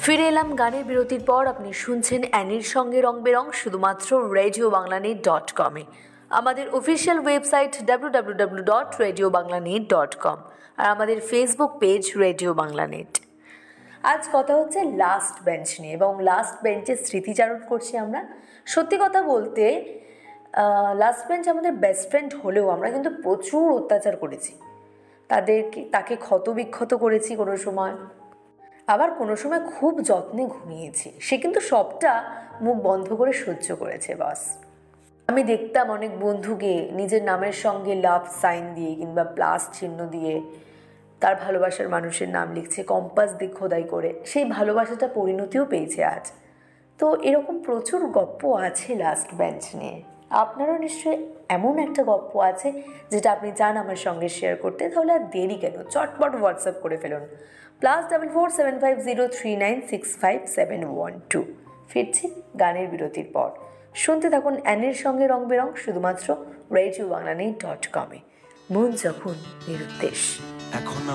ফিরে এলাম গানের বিরতির পর। আপনি শুনছেন অ্যানির সঙ্গে রং বেরং শুধুমাত্র RadioBanglaNet.com-এ। আমাদের অফিসিয়াল ওয়েবসাইট www.radiobanglanet.com আর আমাদের Facebook page radio Bangla net. আজ কথা হচ্ছে লাস্ট বেঞ্চ নিয়ে এবং লাস্ট বেঞ্চের স্মৃতিচারণ করছি আমরা। সত্যি কথা বলতে লাস্ট বেঞ্চ আমাদের বেস্ট ফ্রেন্ড হলেও আমরা কিন্তু প্রচুর অত্যাচার করেছি, তাকে ক্ষতবিক্ষত করেছি কোনো সময়, আবার কোনো সময় খুব যত্নে ঘুমিয়েছি। সে কিন্তু সবটা মুখ বন্ধ করে সহ্য করেছে। বাস আমি দেখতাম অনেক বন্ধুকে নিজের নামের সঙ্গে লাভ সাইন দিয়ে কিংবা প্লাস চিহ্ন দিয়ে তার ভালোবাসার মানুষের নাম লিখছে, কম্পাস দিয়ে খোদাই করে। সেই ভালোবাসাটা পরিণতিও পেয়েছে আজ। তো এরকম প্রচুর গল্প আছে লাস্ট বেঞ্চ নিয়ে। আপনারও নিশ্চয়ই এমন একটা গল্প আছে যেটা আপনি চান আমার সঙ্গে শেয়ার করতে। তাহলে আর দেরি কেন, চটপট হোয়াটসঅ্যাপ করে ফেলুন +447503965712। ফিরছি গানের বিরতির পর। শুনতে থাকুন অ্যানির সঙ্গে রং বেরং শুধুমাত্র RadioBanglaNet.com-এ। মন যখন নিরুদ্দেশ। এখন